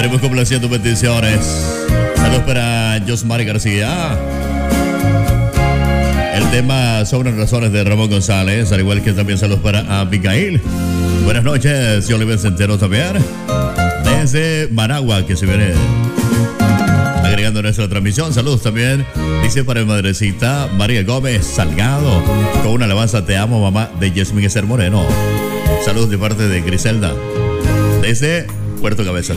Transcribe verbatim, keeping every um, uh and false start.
Estaremos complaciendo peticiones. Saludos para Josmari García. El tema Sobran Razones de Ramón González, al igual que también saludos para Abigail. Buenas noches, yo Oliver Centeno también. Desde Managua, que se viene agregando a nuestra transmisión. Saludos también, dice para mi madrecita María Gómez Salgado, con una alabanza Te amo, mamá, de Yasmín Ezer Moreno. Saludos de parte de Griselda, desde Puerto Cabezas.